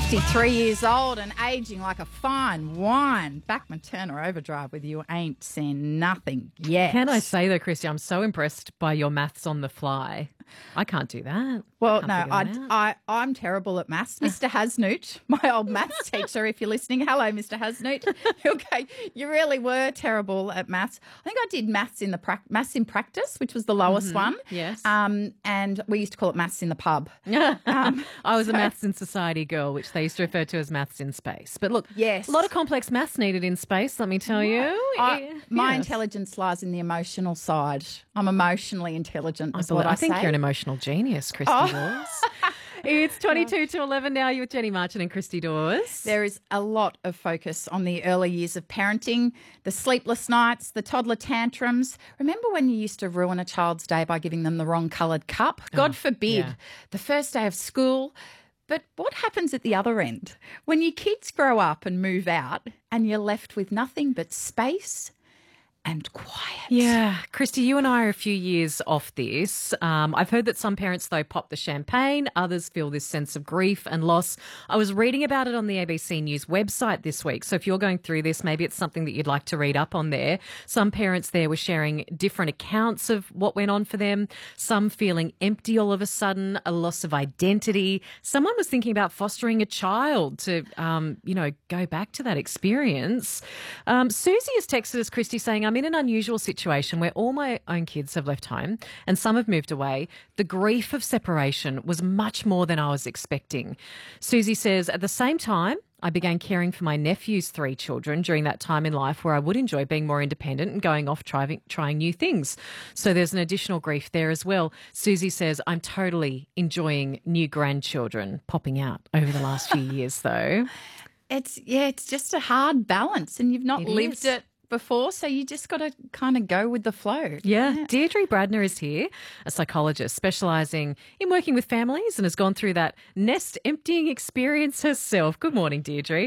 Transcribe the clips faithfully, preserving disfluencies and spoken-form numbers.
fifty-three years old and ageing like a fine wine. Backman Turner Overdrive with You Ain't Seen Nothing Yet. Can I say, though, Christy, I'm so impressed by your maths on the fly. I can't do that. Well, I no, I, I, I'm terrible at maths. Mister Hasnute, my old maths teacher, if you're listening, hello, Mister Hasnute. Okay, you really were terrible at maths. I think I did maths in the pra- maths in practice, which was the lowest Mhm, one. yes. Um, and we used to call it maths in the pub. Um, I was so- a maths in society girl, which they used to refer to as maths in space. But look, Yes. a lot of complex maths needed in space, let me tell you. I, Yeah, my yes. intelligence lies in the emotional side. I'm emotionally intelligent, I, is believe- what I, I think say. you're an emotional genius, Christy Oh. Dawes. It's twenty-two to eleven now. You're with Jenny Marchant and Christy Dawes. There is a lot of focus on the early years of parenting, the sleepless nights, the toddler tantrums. Remember when you used to ruin a child's day by giving them the wrong coloured cup? God Oh, forbid. yeah. The first day of school. But what happens at the other end? When your kids grow up and move out and you're left with nothing but space and quiet. Yeah, Christy, you and I are a few years off this. Um, I've heard that some parents, though, pop the champagne. Others feel this sense of grief and loss. I was reading about it on the A B C News website this week. So if you're going through this, maybe it's something that you'd like to read up on there. Some parents there were sharing different accounts of what went on for them. Some feeling empty all of a sudden, a loss of identity. Someone was thinking about fostering a child to, um, you know, go back to that experience. Um, Susie has texted us, Christy, saying, I'm in an unusual situation where all my own kids have left home and some have moved away. The grief of separation was much more than I was expecting. Susie says, at the same time, I began caring for my nephew's three children during that time in life where I would enjoy being more independent and going off trying, trying new things. So there's an additional grief there as well. Susie says, I'm totally enjoying new grandchildren popping out over the last few years, though. It's, yeah, it's just a hard balance and you've not It lived is. it before, so you just got to kind of go with the flow. Yeah. Deirdre Bradner is here, a psychologist specialising in working with families and has gone through that nest emptying experience herself. Good morning, Deirdre.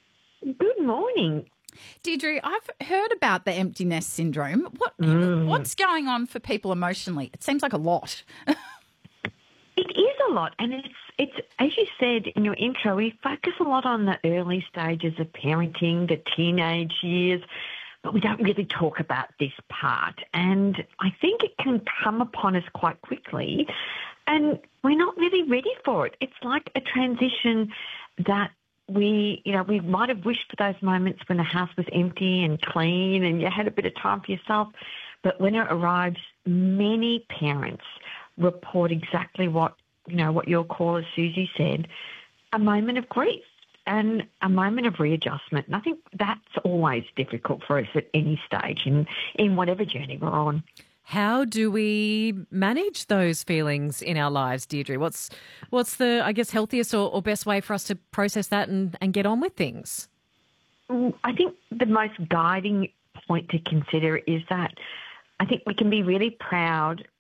Good morning. Deirdre, I've heard about the empty nest syndrome. What Mm. What's going on for people emotionally? It seems like a lot. It is a lot, and it's it's as you said in your intro, we focus a lot on the early stages of parenting, the teenage years, but we don't really talk about this part. And I think it can come upon us quite quickly, and we're not really ready for it. It's like a transition that we, you know, we might have wished for those moments when the house was empty and clean and you had a bit of time for yourself. But when it arrives, many parents report exactly what, you know, what your caller Susie said, a moment of grief and a moment of readjustment. And I think that's always difficult for us at any stage in, in whatever journey we're on. How do we manage those feelings in our lives, Deirdre? What's what's the, I guess, healthiest or, or best way for us to process that and, and get on with things? I think the most guiding point to consider is that I think we can be really proud